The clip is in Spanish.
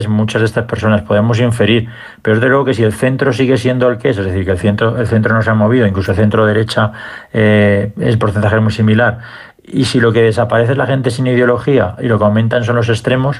muchas de estas personas podemos inferir, pero es de luego que si el centro sigue siendo el que es decir, que el centro no se ha movido, incluso el centro derecha el porcentaje es muy similar, y si lo que desaparece es la gente sin ideología y lo que aumentan son los extremos,